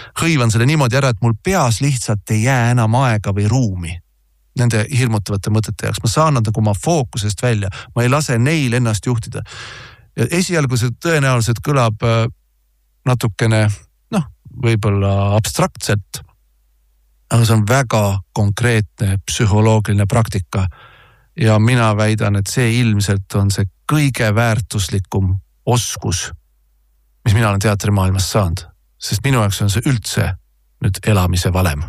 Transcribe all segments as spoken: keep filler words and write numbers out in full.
hõivan selle niimoodi ära, et mul peas lihtsalt ei jää enam aega või ruumi nende hirmutavate mõtete jaoks. Ma saan nad nagu oma fookusest välja, ma ei lase neil ennast juhtida. Ja esialgu see tõenäoliselt kõlab natukene, noh, võib-olla abstraktselt, aga see on väga konkreetne psühholoogiline praktika ja mina väidan, et see ilmselt on see kõige väärtuslikum oskus, mis mina olen teatrimaailmas saanud, sest minu jaoks on see üldse nüüd elamise valem.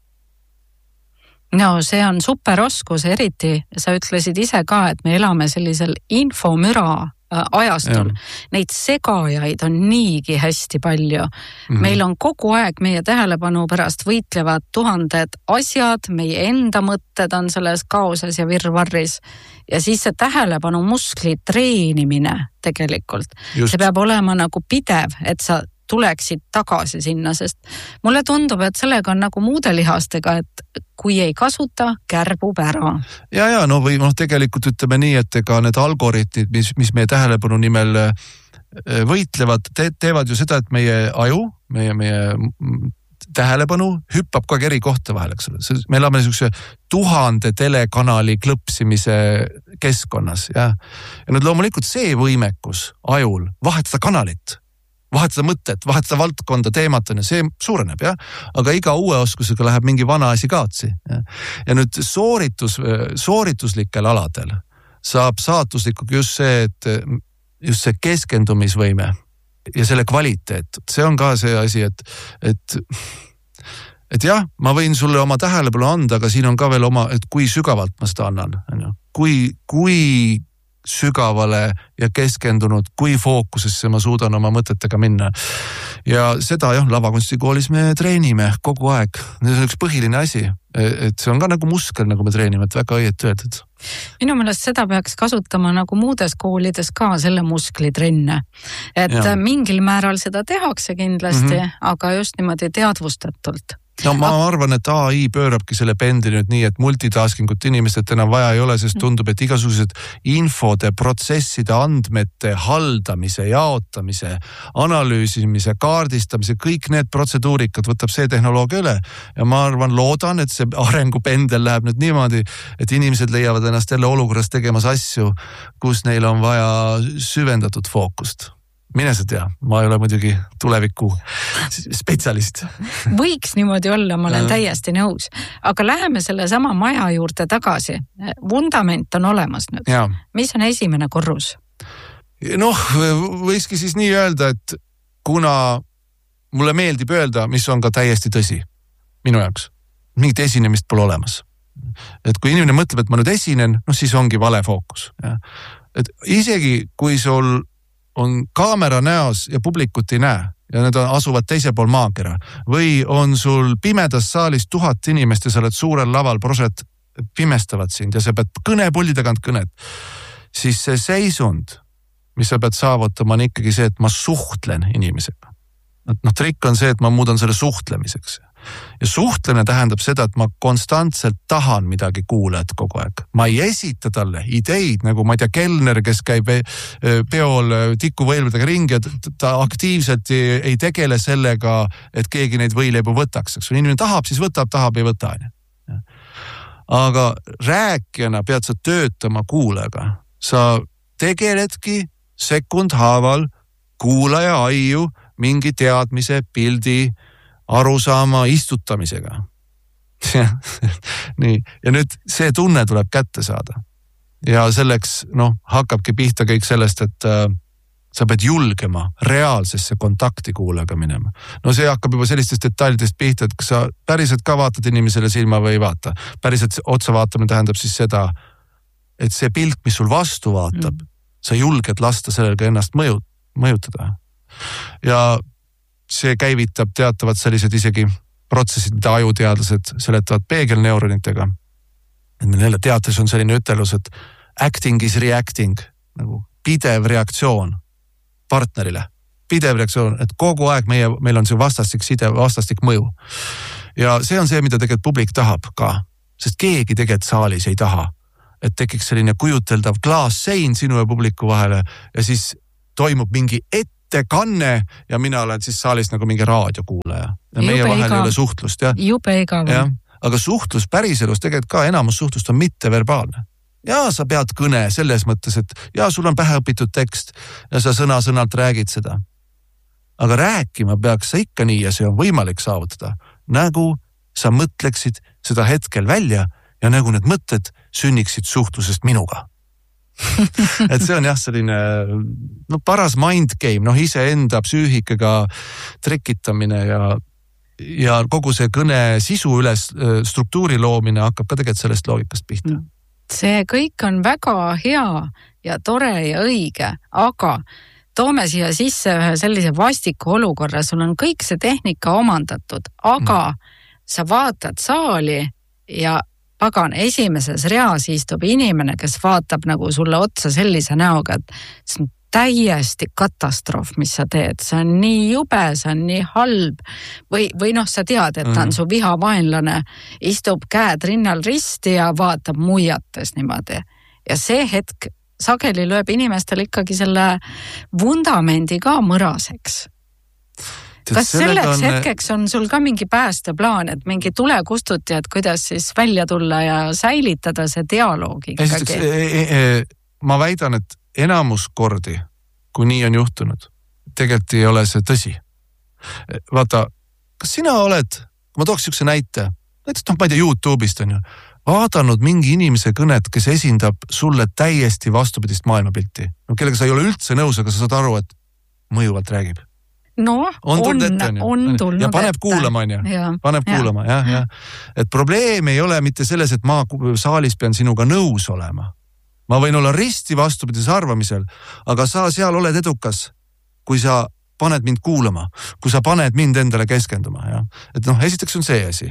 No see on super oskus, eriti sa ütlesid ise ka, et me elame sellisel infomüra ajastul. Ja. Neid segajaid on niigi hästi palju. Mm-hmm. Meil on kogu aeg meie tähelepanu pärast võitlevad tuhanded asjad, meie enda mõtted on selles kaoses ja virvarris. Ja siis see tähelepanu muskli treenimine tegelikult. Just. See peab olema nagu pidev, et sa tuleksid tagasi sinna, sest mulle tundub, et sellega on nagu muude lihastega, et kui ei kasuta, kärbub ära. Ja, ja, no või no, tegelikult ütleme nii, et ega need algoritmid, mis, mis meie tähelepanu nimel võitlevad, te, teevad ju seda, et meie aju, meie, meie tähelepanu hüppab kogu eri kohta vahel, eks ole. Me elame niisuguse tuhande telekanali klõpsimise keskkonnas. Ja, ja nüüd loomulikult see võimekus ajul vahetada kanalit, vahetada mõtet, vahetada valdkonda, teemat on ja see suureneb, jah. Aga iga uue oskusega läheb mingi vana asi kaotsi. Ja, ja nüüd sooritus, soorituslikel aladel saab saatuslikuga just see, et just see keskendumisvõime ja selle kvaliteet. See on ka see asi, et, et, et jah, ma võin sulle oma tähelepanu anda, aga siin on ka veel oma, et kui sügavalt ma seda annan. Kui, kui sügavale ja keskendunud, kui fookusesse ma suudan oma mõtetega minna. Ja seda jah, lavakunstikoolis me treenime kogu aeg. See on üks põhiline asi, et see on ka nagu muskel, nagu me treenime, et väga õieti öeldud. Minu meelest seda peaks kasutama nagu muudes koolides ka selle musklitrenne. Et ja. Mingil määral seda tehakse kindlasti, mm-hmm. aga just niimoodi teadvustatult. No ma arvan, et A I pöörabki selle pendli nüüd nii, et multitaskingut inimesed enam vaja ei ole, sest tundub, et igasugused infode, protsesside, andmete, haldamise, jaotamise, analüüsimise, kaardistamise, kõik need protseduurikad võtab see tehnoloogia üle. Ja ma arvan, loodan, et see arengupendel läheb nüüd niimoodi, et inimesed leiavad ennast jälle olukorras tegemas asju, kus neil on vaja süvendatud fookust. Mine sa tea, ma ei ole muidugi tuleviku spetsialist. Võiks niimoodi olla, ma olen täiesti nõus. Aga läheme selle sama maja juurde tagasi. Vundament on olemas nüüd. Ja. Mis on esimene korrus? Noh, võiski siis nii öelda, et kuna mulle meeldib öelda, mis on ka täiesti tõsi minu jaoks, mingit esinemist pole olemas. Et kui inimene mõtleb, et ma nüüd esinen, no siis ongi vale fookus. Ja. Et isegi kui sul on kaamera näos ja publikut ei näe ja need asuvad teise pool maakera või on sul pimedas saalis tuhat inimest ja sa oled suurel laval, prosed pimestavad sind ja sa pead kõnepuldi tagant kõnet, siis see seisund, mis sa pead saavutama, on ikkagi see, et ma suhtlen inimesega. No trikk on see, et ma muudan selle suhtlemiseks. Ja suhtlemine tähendab seda, et ma konstantselt tahan midagi kuulajat kogu aeg. Ma ei esita talle ideid, nagu ma ei tea, kelner, kes käib peol tikuvõiludega ringi ja ta aktiivselt ei tegele sellega, et keegi neid võileibu võtaks. Kui inimene tahab, siis võtab, tahab, ei võta. Aga rääkijana pead sa töötama kuulajaga. Sa tegeledki sekund haaval kuulaja aiu mingi teadmise, pildi, arusaama istutamisega. Nii. Ja nüüd see tunne tuleb kätte saada. Ja selleks, noh, hakkabki pihta kõik sellest, et äh, sa pead julgema reaalsesse kontakti kuulajaga minema. No see hakkab juba sellistest detailidest pihta, et kas sa päriselt ka vaatad inimesele silma või ei vaata. Päriselt otsa vaatamine tähendab siis seda, et see pilt, mis sul vastu vaatab, mm. sa julged lasta sellega ennast mõju, mõjutada. Ja see käivitab teatavad sellised isegi protsessid, mida ajuteadlased seletavad peegelneuronitega. Neile teatris on selline ütelus, et acting is reacting, nagu pidev reaktsioon partnerile. Pidev reaktsioon, et kogu aeg meie, meil on see vastastik side, vastastik mõju. Ja see on see, mida tegelikult publik tahab ka, sest keegi tegelikult saalis ei taha, et tekiks selline kujuteldav klaassein sinu ja publiku vahele ja siis toimub mingi ette ettekanne ja mina olen siis saalis nagu mingi raadiokuulaja. Ja meie Jube vahel igav. ei ole suhtlust. Ja, Jube igav. ja, aga suhtlus päriselus tegelikult ka enamus suhtlust on mitteverbaalne. Ja sa pead kõne selles mõttes, et ja sul on pähe õpitud tekst ja sa sõna-sõnalt räägid seda. Aga rääkima peaks sa ikka nii ja see on võimalik saavutada. Nagu sa mõtleksid seda hetkel välja ja nagu need mõtted sünniksid suhtlusest minuga. et see on jah selline no, paras mind game, noh ise enda psüühikaga trekitamine ja, ja kogu see kõne sisu üles struktuuri loomine hakkab ka tegelikult sellest loogikast pihta. See kõik on väga hea ja tore ja õige, aga toome siia sisse ühe sellise vastiku olukorra, sul on kõik see tehnika omandatud, aga mm. sa vaatad saali ja pagan, esimeses reas istub inimene, kes vaatab nagu sulle otsa sellise näoga, et see on täiesti katastroof, mis sa teed. See on nii jube, see on nii halb. Või, või noh, sa tead, et ta on su vihavaenlane, istub käed rinnal risti ja vaatab muiates niimoodi. Ja see hetk sageli lööb inimestel ikkagi selle vundamendi ka mõraseks. Kas selleks on... hetkeks on sul ka mingi päästeplaan, et mingi tulekustuti, et kuidas siis välja tulla ja säilitada see dialoog ikkagi? Esiteks, e, e, e, ma väidan, et enamus kordi, kui nii on juhtunud, tegelikult ei ole see tõsi. Vaata, kas sina oled, ma tooks üks näite, näiteks noh, ma ei tea, YouTube'ist on ju, vaadanud mingi inimese kõnet, kes esindab sulle täiesti vastupidist maailmapilti, no, kellega sa ei ole üldse nõus, aga sa saad aru, et mõjuvalt räägib. No, on, on, ette, on, on tulnud ja paneb ette. Kuulama, on ju. Ja, paneb ja. kuulama, jah, jah. Et probleem ei ole mitte selles, et ma saalis pean sinuga nõus olema. Ma võin olla risti vastupidises arvamisel, aga sa seal oled edukas, kui sa paned mind kuulama, kui sa paned mind endale keskenduma. Ja. Et noh, esiteks on see asi.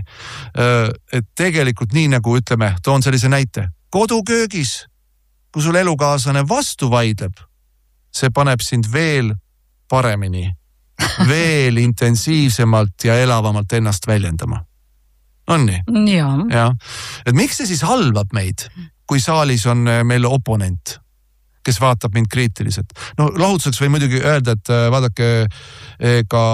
Et tegelikult nii nagu ütleme, toon sellise näite. Koduköögis, kui sul elukaaslane vastu vaidleb, see paneb sind veel paremini veel intensiivsemalt ja elavamalt ennast väljendama. On nii? Ja. ja. Et miks see siis halvab meid, kui saalis on meil oponent, kes vaatab mind kriitiliselt? No lahutuseks või muidugi öelda, et vaadake, ka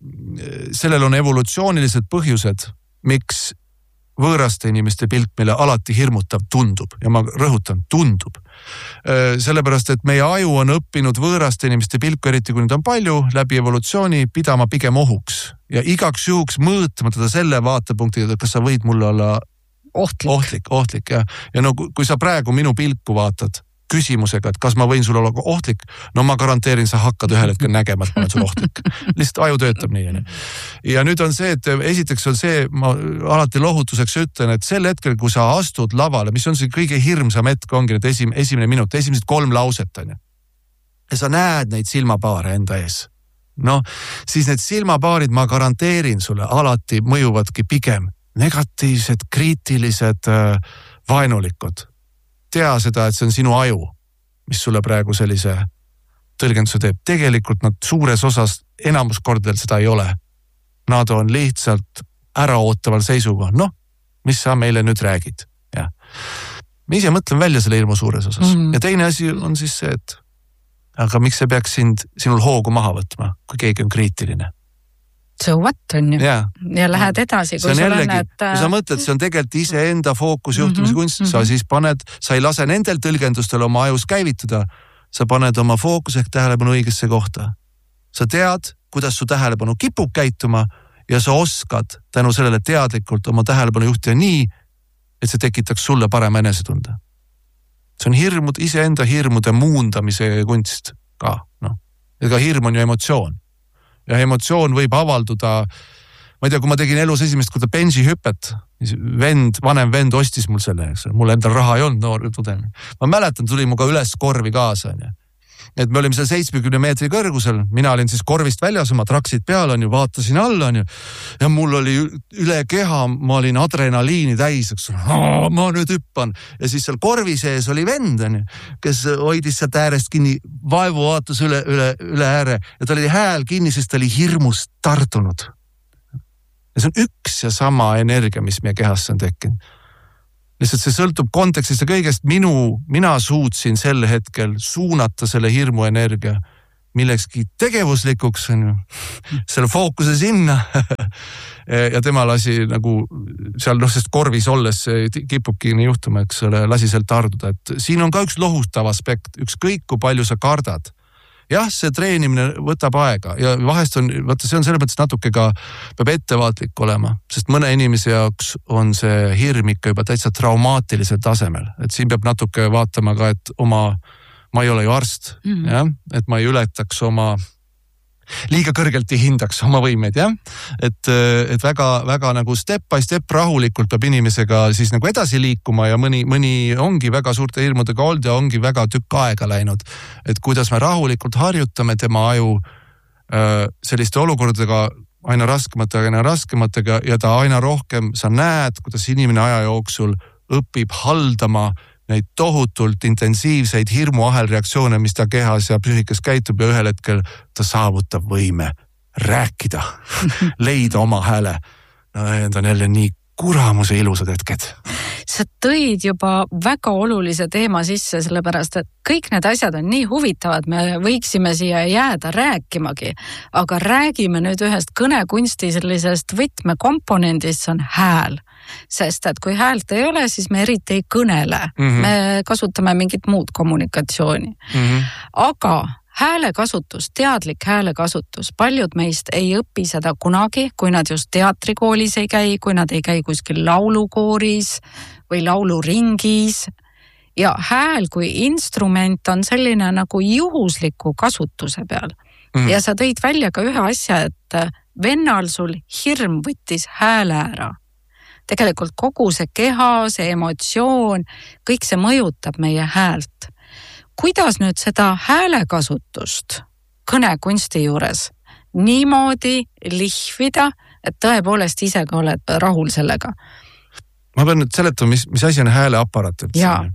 sellel on evolutsioonilised põhjused, miks võõraste inimeste pilt meile alati hirmutav tundub ja ma rõhutan, tundub. Sellepärast, et meie aju on õppinud võõraste inimeste pilku, eriti kui nüüd on palju, läbi evolutsiooni pidama pigem ohuks ja igaks juhuks mõõtma teda selle vaatepunkti, et kas sa võid mulle olla ohtlik, ohtlik, ohtlik ja, ja no kui sa praegu minu pilku vaatad küsimusega, et kas ma võin sul olla ohtlik, no ma garanteerin, sa hakkad ühel hetkel nägema, et ma olen sul ohtlik. Lihtsalt aju töötab nii. Ja nüüd on see, et esiteks on see, ma alati lohutuseks ütlen, et sel hetkel, kui sa astud lavale, mis on see kõige hirmsam hetk, ongi need esim, esimene minut, esimesed kolm lauset on ju. Ja sa näed neid silmapaare enda ees. No, siis need silmapaarid, ma garanteerin sulle, alati mõjuvadki pigem negatiivsed, kriitilised, vaenulikud. Tea seda, et see on sinu aju, mis sulle praegu sellise tõlgenduse teeb. Tegelikult nad suures osas enamus kordadel seda ei ole. Nad on lihtsalt äraootaval seisuga. Noh, mis sa meile nüüd räägid? Ja. Ma ise mõtlen välja selle hirmu suures osas. Mm. Ja teine asi on siis see, et aga miks see peaks sind, sinul hoogu maha võtma, kui keegi on kriitiline? So what on ju? Ja, ja lähed edasi, kui sul on, et... Kui sa mõtled, see on tegelikult ise enda fookusjuhtimise mm-hmm, kunst, sa siis paned, sa ei lase nendel tõlgendustel oma ajus käivituda, sa paned oma fookus ehk tähelepanu õigesse kohta. Sa tead, kuidas su tähelepanu kipub käituma ja sa oskad tänu sellele teadlikult oma tähelepanu juhtida nii, et see tekitaks sulle parema enesetunde. See on hirmud, iseenda hirmude muundamise kunst ka, noh. Ega hirm on ju emotsioon. Ja emotsioon võib avalduda, ma ei tea, kui ma tegin elus esimest korda benji hüpet, vend, vanem vend ostis mul selle, mul endal raha ei olnud, noor tudeng. Ma mäletan, tuli mu ka üles korvi kaasa. Ja. Et me olime seal seitsmekümne meetri kõrgusel, mina olin siis korvist väljas, oma traksid peal on ju, vaatasin alla on ju, ja mul oli üle keha, ma olin adrenaliini täis, eks, ma nüüd hüppan. Ja siis seal korvi sees oli vend, on ju, kes hoidis sealt äärest kinni, vaevu vaatas üle, üle, üle ääre ja ta oli hääl kinni, sest ta oli hirmust tartunud. Ja see on üks ja sama energia, mis meie kehasse on tekkinud. Lihtsalt see sõltub kontekstist ja kõigest minu, mina suutsin sel hetkel suunata selle hirmu energia millekski tegevuslikuks, on ju, selle fookuse sinna ja tema lasi nagu seal, noh, sest korvis olles kipubki nii juhtuma, eks ole, lasi sealt tarduda, et siin on ka üks lohustav aspekt, ükskõik kui palju sa kardad. Jah, see treenimine võtab aega ja vahest on, vaata, see on selles mõttes natuke ka peab ettevaatlik olema, sest mõne inimese jaoks on see hirm ikka juba täitsa traumaatilisel tasemel, et siin peab natuke vaatama ka, et oma ma ei ole ju arst, mm. jah, et ma ei ületaks oma, liiga kõrgelt ei hindaks oma võimeid, jah. Et, et väga, väga nagu step by step rahulikult peab inimesega siis nagu edasi liikuma ja mõni, mõni ongi väga suurte hirmudega olnud ja ongi väga tükk aega läinud. Et kuidas me rahulikult harjutame tema aju selliste olukordadega aina raskematega, aina raskematega ja ta aina rohkem, sa näed, kuidas inimene aja jooksul õpib haldama neid tohutult intensiivseid hirmuahelreaktsioone, mis ta kehas ja psüühikas käitub ja ühel hetkel ta saavutab võime rääkida, leida oma hääle. No, need on jälle nii kuramuse ilusad hetked. Sa tõid juba väga olulise teema sisse, sellepärast, et kõik need asjad on nii huvitavad, me võiksime siia jääda rääkimagi, aga räägime nüüd ühest kõnekunsti sellisest võtmekomponendist, see on hääl. Sest et kui häält ei ole, siis me eriti ei kõnele. Mm-hmm. Me kasutame mingit muud kommunikatsiooni. Mm-hmm. Aga häälekasutus, teadlik häälekasutus, paljud meist ei õpi seda kunagi, kui nad just teatrikoolis ei käi, kui nad ei käi kuskil laulukooris või lauluringis. Ja hääl kui instrument on selline nagu juhusliku kasutuse peal. Mm-hmm. Ja sa tõid välja ka ühe asja, et vennal sul hirm võttis hääle ära. Tegelikult kogu see keha, see emotsioon, kõik see mõjutab meie häält. Kuidas nüüd seda häälekasutust kõnekunsti juures niimoodi lihvida, et tõepoolest ise ka oled rahul sellega? Ma pean nüüd seletama, mis, mis asi on hääleaparaat.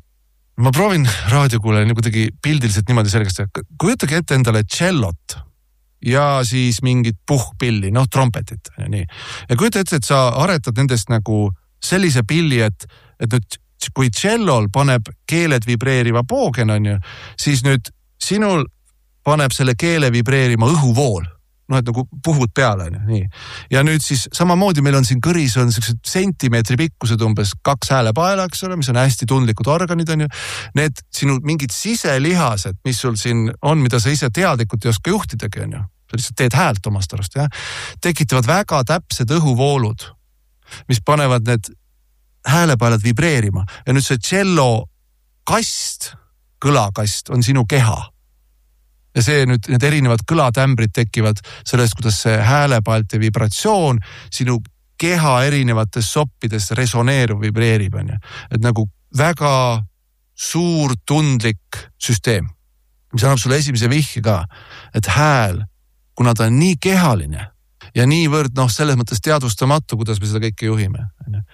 Ma proovin raadiokuulele nii kuidagi pildiliselt niimoodi selgest. Kujutage ette endale tšellot ja siis mingit puhkpilli, noh, trompetit. Ja, nii. Ja kujuta ette, et sa aretad nendest nagu sellise pilli, et, et nüüd kui tšellol paneb keeled vibreeriva poogen, on ju, siis nüüd sinul paneb selle keele vibreerima õhuvool. No, et nagu puhud peale, on ju, nii. Ja nüüd siis samamoodi meil on siin kõris on sellised sentimeetri pikkused umbes kaks häälepaela, eks ole, mis on hästi tundlikud organid, on ju. Need sinu mingid siselihased, mis sul siin on, mida sa ise teadlikult ei oska juhtidagi, on ju. Sa lihtsalt teed häält omast arust, jah. Tekitavad väga täpsed õhuvoolud, mis panevad need häälepaelad vibreerima. Ja nüüd see tšello kast, kõlakast on sinu keha. Ja see nüüd, need erinevad kõlatämbrid tekivad sellest, kuidas see häälepaelte vibratsioon sinu keha erinevates soppides resoneerub, vibreerib, on ju. Et nagu väga suur tundlik süsteem, mis annab sulle esimese vihje ka, et hääl, kuna ta on nii kehaline ja niivõrd, noh, selles mõttes teadvustamatu, kuidas me seda kõike juhime,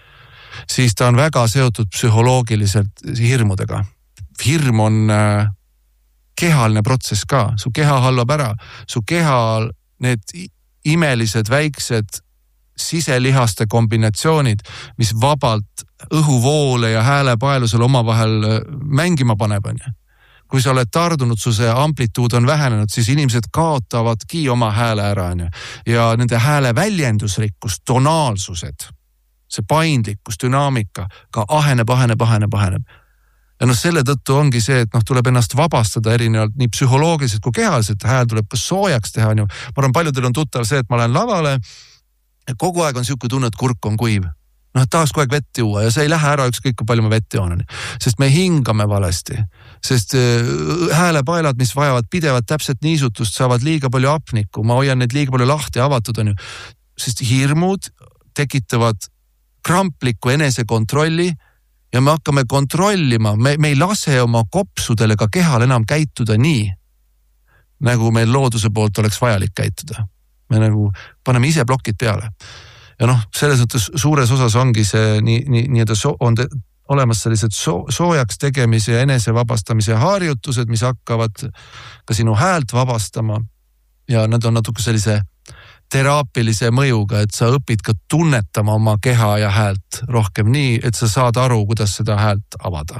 siis ta on väga seotud psühholoogiliselt hirmudega. Hirm on äh, kehaline protsess ka, su keha hallab ära, su kehal need imelised väiksed siselihaste kombinatsioonid, mis vabalt õhuvoole ja häälepaelusel omavahel mängima paneb, on ju. Kui sa oled tardunud, su see amplituud on vähenenud, siis inimesed kaotavadki oma hääle ära, on ju. Ja nende hääle väljendusrikkus, tonaalsused, see paindlikkus, dünaamika ka aheneb, aheneb, aheneb, aheneb. Ja noh, selle tõttu ongi see, et noh, tuleb ennast vabastada erinevalt nii psühholoogiliselt kui kehaliselt, hääl tuleb ka soojaks teha, on ju. Ma arvan, paljudel on tuttav see, et ma lähen lavale ja kogu aeg on siuke tunne, et kurk on kuiv. Noh, tahaks kogu aeg vett juua ja see ei lähe ära ükskõik kui palju ma vett joon. Sest me hingame valesti. Sest häälepaelad, mis vajavad pidevat täpset niisutust, saavad liiga palju apnikku. Ma hoian neid liiga palju lahti avatud, on ju. Sest hirmud tekitavad kramplikku enesekontrolli ja me hakkame kontrollima. Me, me ei lase oma kopsudele ka kehal enam käituda nii, nagu meil looduse poolt oleks vajalik käituda. Me nagu paneme ise plokid peale. Ja noh, selles mõttes suures osas ongi see nii, nii, nii et on te, olemas sellised so, soojaks tegemise ja enese vabastamise harjutused, mis hakkavad ka sinu häält vabastama ja nad on natuke sellise teraapilise mõjuga, et sa õpid ka tunnetama oma keha ja häält rohkem nii, et sa saad aru, kuidas seda häält avada.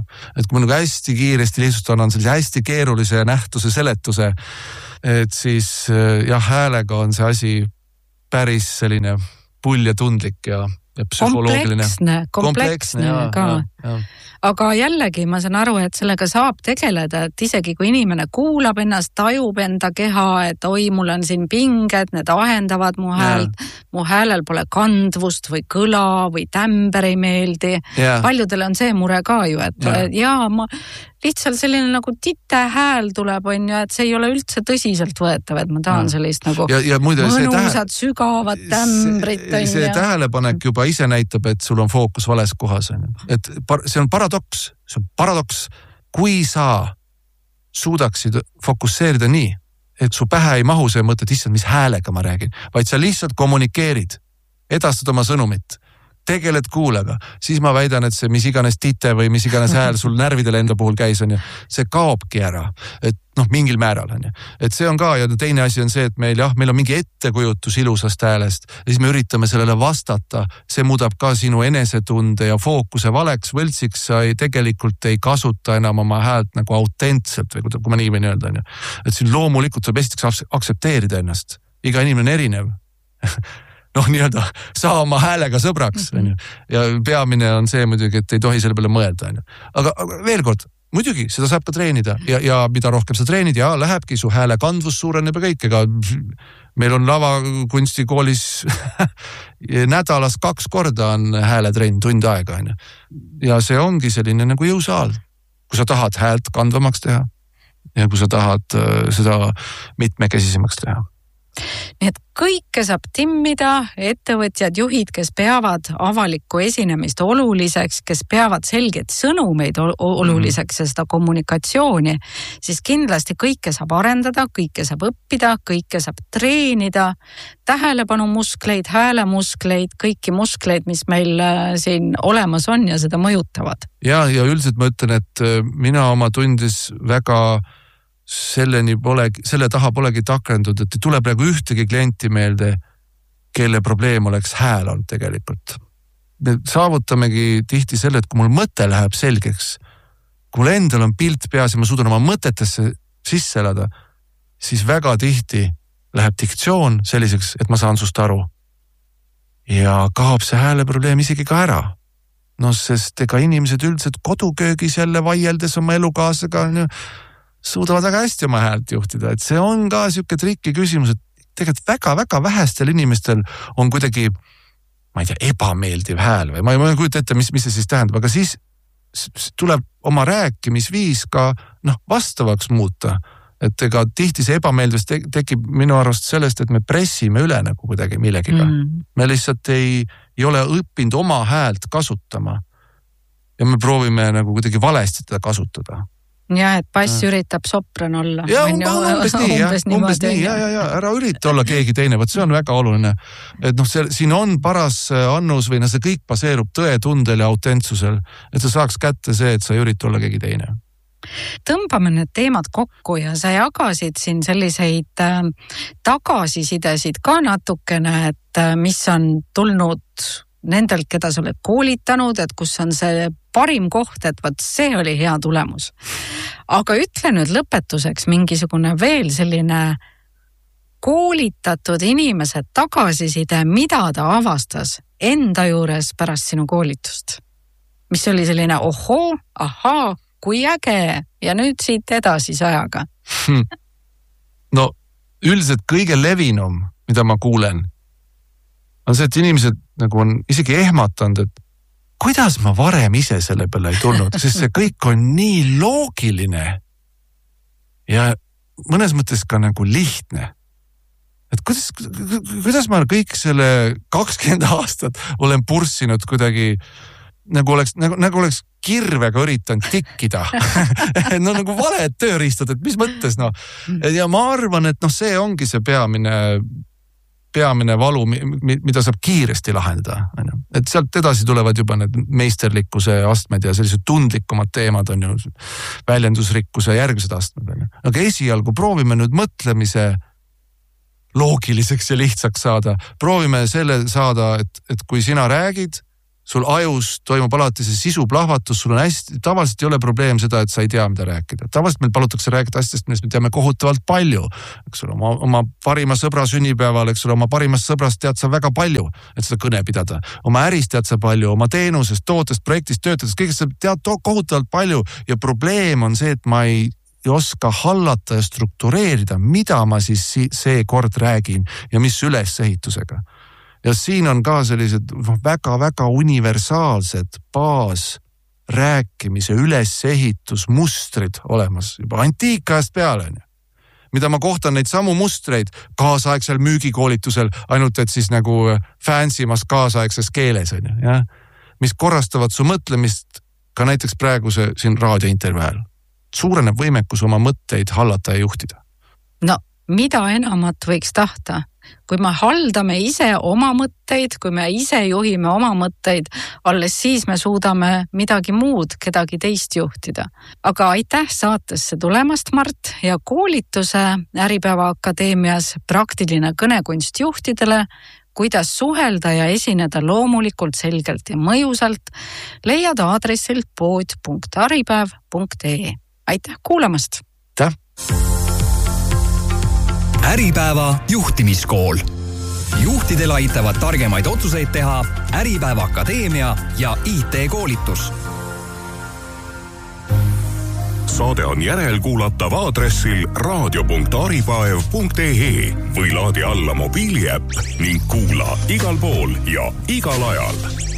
et kui ma nagu hästi kiiresti lihtsalt annan sellise hästi keerulise nähtuse seletuse, et siis jah, häälega on see asi päris selline pull ja tundlik ja ja psühholoogiline. Kompleksne, kompleksne ja, ka. Ja, ja. Aga jällegi ma saan aru, et sellega saab tegeleda, et isegi kui inimene kuulab ennast, tajub enda keha, et oi, mul on siin pinged, need ahendavad mu häält, mu häälel pole kandvust või kõla või tämber ei meeldi. Ja. Paljudele on see mure ka ju, et ja, ja ma lihtsalt selline nagu tite hääl tuleb, on ju, et see ei ole üldse tõsiselt võetav, et ma tahan ja. Sellist nagu ja, ja muide, mõnusad, tähe... sügavad tämbrit. See, see ja. Tähelepanek juba ise näitab, et sul on fookus vales kohas. Et see on paradoks, see on paradoks, kui sa suudaksid fokusseerida nii, et su pähe ei mahu see mõte, et issand, mis häälega ma räägin, vaid sa lihtsalt kommunikeerid, edastad oma sõnumit, tegeled kuulega, siis ma väidan, et see mis iganes tite või mis iganes hääl sul närvidele enda puhul käis, on ju, see kaobki ära, et noh, mingil määral on ju. Et see on ka, ja teine asi on see, et meil jah, meil on mingi ettekujutus ilusast häälest ja siis me üritame sellele vastata, see muudab ka sinu enesetunde ja fookuse valeks, võltsiks, sa ei, tegelikult ei kasuta enam oma häält nagu autentselt või kui ma nii võin öelda, on ju. Et siin loomulikult saab esiteks aktsepteerida ennast, iga inimene on erinev. noh, nii-öelda saa oma häälega sõbraks, on ju. Ja peamine on see muidugi, et ei tohi selle peale mõelda, on ju. Aga, aga veel kord, muidugi, seda saab ka treenida ja, ja mida rohkem sa treenid ja lähebki, su hääle kandvus suureneb ja kõik, ega meil on lavakunstikoolis nädalas kaks korda on hääletrenn, tund aega, on ju. Ja see ongi selline nagu jõusaal, kui sa tahad häält kandvamaks teha ja kui sa tahad seda mitmekesisemaks teha. Nii et kõike saab timmida, ettevõtjad, juhid, kes peavad avalikku esinemist oluliseks, kes peavad selgeid sõnumeid oluliseks ja seda kommunikatsiooni, siis kindlasti kõike saab arendada, kõike saab õppida, kõike saab treenida, tähelepanumuskleid, häälemuskleid, kõiki muskleid, mis meil siin olemas on ja seda mõjutavad. Ja, ja üldiselt ma ütlen, et mina oma tundis väga selleni pole, selle taha polegi takrendud, et ei tule praegu ühtegi klienti meelde, kelle probleem oleks hääl olnud tegelikult. Me saavutamegi tihti selle, et kui mul mõte läheb selgeks, kui mul endal on pilt peas ja ma suudan oma mõtetesse sisse elada, siis väga tihti läheb diktsioon selliseks, et ma saan sust aru. Ja kaob see hääle probleem isegi ka ära. No sest ega inimesed üldiselt koduköögis jälle vaieldes oma elukaasega on ju suudavad väga hästi oma häält juhtida, et see on ka siuke trikki küsimus, et tegelikult väga-väga vähestel inimestel on kuidagi, ma ei tea, ebameeldiv hääl või ma ei, ma ei kujuta ette, mis, mis see siis tähendab, aga siis tuleb oma rääkimisviis ka noh, vastavaks muuta, et ega tihti see ebameeldivus te- tekib minu arust sellest, et me pressime üle nagu kuidagi millegiga. Mm. Me lihtsalt ei, ei ole õppinud oma häält kasutama ja me proovime nagu kuidagi valesti teda kasutada. Ja, et pass ja. Üritab sopran olla. Ja, um, umbes nii, ja, umbes nii, ja, ja, ja, ära ürita olla keegi teine, võt see on väga oluline. Et noh, see, siin on paras annus või no see kõik baseerub tõetundel ja autentsusel, et sa saaks kätte see, et sa ei ürita olla keegi teine. Tõmbame need teemad kokku ja sa jagasid siin selliseid äh, tagasisidesid ka natukene, et äh, mis on tulnud nendelt, keda sa oled koolitanud, et kus on see parim koht, et võt see oli hea tulemus. Aga ütle nüüd lõpetuseks mingisugune veel selline koolitatud inimese tagasiside, mida ta avastas enda juures pärast sinu koolitust. Mis oli selline ohoo, ahaa, kui äge ja nüüd siit edasi sajaga. Hmm. No üldiselt kõige levinum, mida ma kuulen, on see, et inimesed nagu on isegi ehmatanud, et kuidas ma varem ise selle peale ei tulnud, sest see kõik on nii loogiline ja mõnes mõttes ka nagu lihtne. Et kuidas, kuidas ma kõik selle kakskümmend aastat olen purssinud kuidagi nagu oleks, nagu, nagu oleks kirvega üritanud tikkida. no nagu valed tööriistad, et mis mõttes no. Ja ma arvan, et noh, see ongi see peamine peamine valu, mida saab kiiresti lahendada. Et sealt edasi tulevad juba need meisterlikkuse astmed ja sellised tundlikumad teemad on ju väljendusrikkuse järgmised astmed. Aga esialgu proovime nüüd mõtlemise loogiliseks ja lihtsaks saada. Proovime selle saada, et, et kui sina räägid, sul ajus toimub alati see sisu plahvatus, sul on hästi, tavaliselt ei ole probleem seda, et sa ei tea, mida rääkida. Tavaliselt meil palutakse rääkida asjadest, millest me teame kohutavalt palju. Eks ole, oma, oma parima sõbra sünnipäeval, eks ole, oma parimast sõbrast tead sa väga palju, et seda kõne pidada. Oma ärist tead sa palju, oma teenusest, tootest, projektist, töötadest, kõigest sa tead kohutavalt palju ja probleem on see, et ma ei ei oska hallata ja struktureerida, mida ma siis see kord räägin ja mis ülesehitusega. Ja siin on ka sellised väga-väga universaalsed baas rääkimise ülesehitusmustrid olemas juba antiikajast peale, mida ma kohtan neid samu mustreid kaasaegsel müügikoolitusel, ainult et siis nagu fancymas kaasaegses keeles, ja? Mis korrastavad su mõtlemist ka näiteks praeguse siin raadiointervjuu ajal. Suureneb võimekus oma mõtteid hallata ja juhtida. No, mida enamat võiks tahta? Kui me haldame ise oma mõtteid, kui me ise juhime oma mõtteid, alles siis me suudame midagi muud, kedagi teist juhtida. Aga aitäh saatesse tulemast, Mart, ja koolituse Äripäeva Akadeemias praktiline kõnekunst juhtidele, kuidas suhelda ja esineda loomulikult, selgelt ja mõjusalt, leiad aadressilt pood punkt aripäev punkt ee. Aitäh kuulamast! Aitäh! Äripäeva juhtimiskool. Juhtidel aitavad targemaid otsuseid teha Äripäeva Akadeemia ja I T-koolitus. Saade on järelkuulatav aadressil raadio punkt aripäev punkt ee või laadi alla mobiiliäpp ning kuula igal pool ja igal ajal.